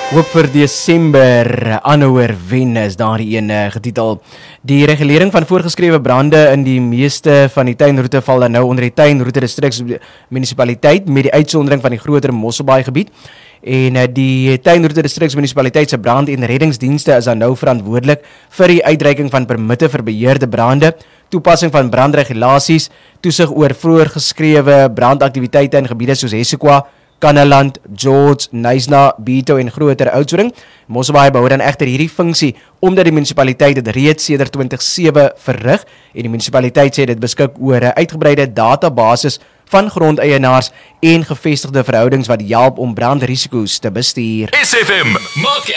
Hoop vir Desember, aanhouer wen is daar die een getitel. Die regulering van voorgeskrewe brande in die meeste van die tuinroete val dan nou onder die tuinroete distriks munisipaliteit met die uitsondering van die groter Mosselbaai gebied. En die tuinroete distriks munisipaliteit se brand- en reddingsdienste is dan nou verantwoordelik vir die uitreiking van permitte vir beheerde brande, toepassing van brandregulasies, toesig oor voorgeskrewe brandaktiwiteite in gebiede soos Hessequa, Kannaland, George, Knysna, Beto en Groter Oudtshoorn. Mosselbaai behou dan egter hierdie funksie omdat die munisipaliteit dit reeds sedert 2007 verrig en die munisipaliteit sê dit beskik oor 'n uitgebreide databasis van grondeienaars en gevestigde verhoudings wat help om brandrisiko's te bestuur. SFM, maak